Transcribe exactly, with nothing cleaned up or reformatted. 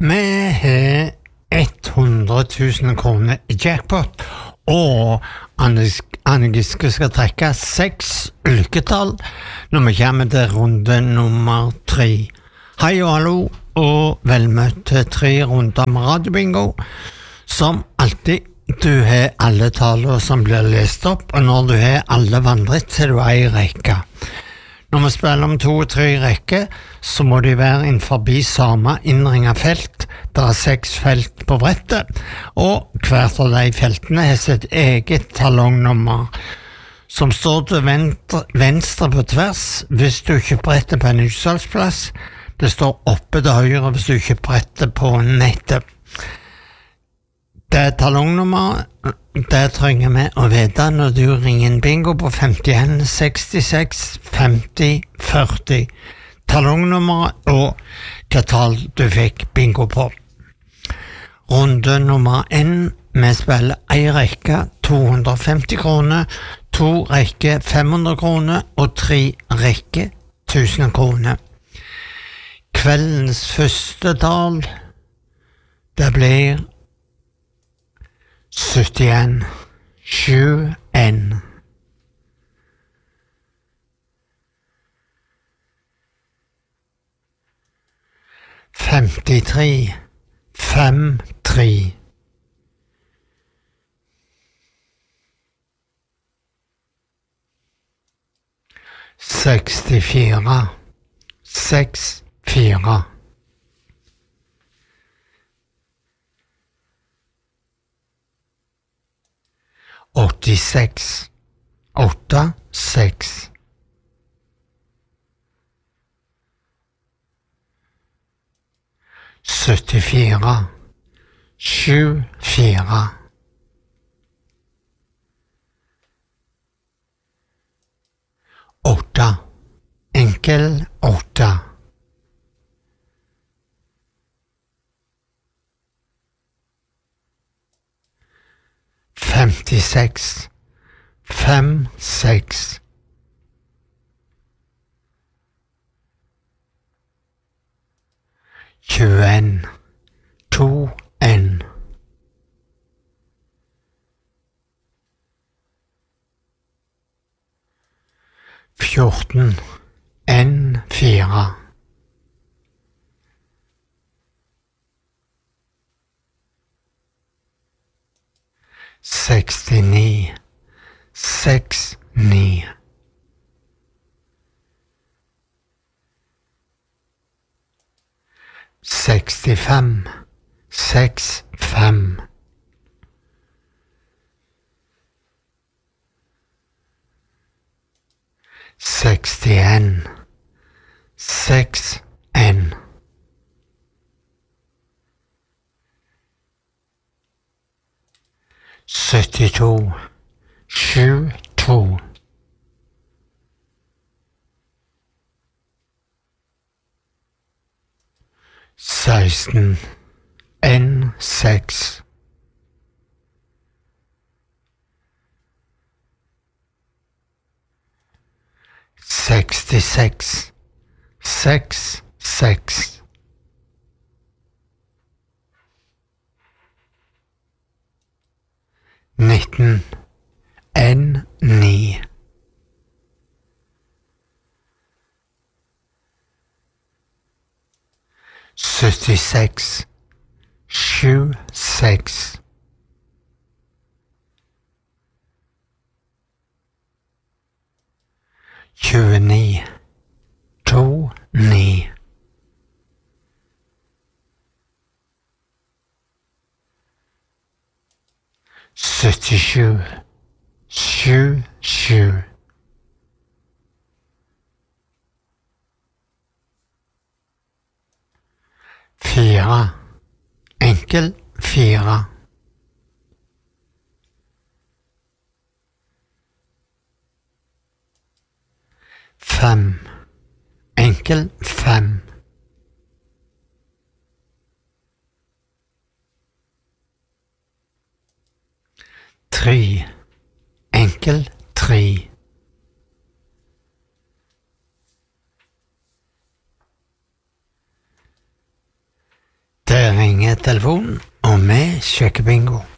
Vi har hundre tusen kroner i jackpot, og Anne-Giske skal trekke seks lykketall når vi kommer til runde nummer tre. Hei og hallo, og velmøtt til tre runder med radiobingo. Som alltid, du har alle tallene som blir lest opp, og når du har alle vandret, så er du ei rekke. Når vi spiller om to og tre rekker, så må de være innenfor samme innringet felt. Det er seks felt på brettet, og hvert av de feltene har sitt eget talongnummer, som står til venstre, venstre på tvers hvis du ikke bretter på en utsalgsplass. Det står oppe til høyre hvis du ikke bretter på nettet. Det talongnummeret, det trenger vi å vite når du ringer en bingo på femtien sekstiseks femti førti. Talongnummeret og hva tall du fikk bingo på. Runde nummer en, vi spiller en rekke to hundre og femti kroner, to rekke fem hundre kroner og tre rekke tusen kroner. Kveldens første tall, det blir syttien sju en. femtitre fem tre. sekstifire seks fire. åttiseks åtte seks. syttifire sju fire. åtte enkel åtte. femtiseks fem seks. tjueen to en. fjorten en fire. sekstini seks ni. sekstifem seks fem. sekstien seks en. syttito sju to. seksten en seks. sekstiseks seks seks. nitten en ni. syttiseks sju seks. tjueni to ni. syttisju sju sju. fire enkel fire. fem enkel fem. tre enkel tre. Det ringer telefonen, og vi sjekker bingo.